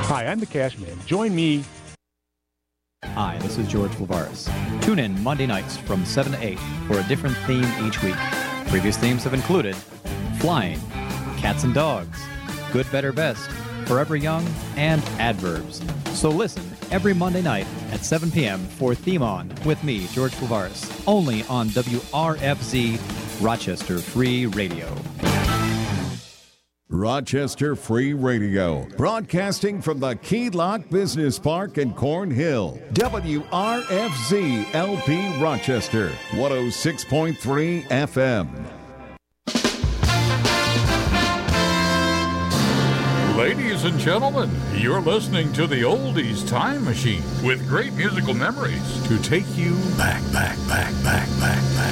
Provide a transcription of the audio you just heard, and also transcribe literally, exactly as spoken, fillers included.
Hi, I'm the Cash Man. Join me. Hi, this is George Lavaris. Tune in Monday nights from seven to eight for a different theme each week. Previous themes have included flying, cats and dogs, good, better, best, forever young, and adverbs. So listen every Monday night at seven p.m. for Theme On with me, George Lavaris, only on W R F Z Rochester Free Radio. Rochester Free Radio, broadcasting from the Key Lock Business Park in Cornhill. W R F Z L P Rochester, one oh six point three F M. Ladies and gentlemen, you're listening to the Oldies Time Machine with great musical memories to take you back, back, back, back, back, back.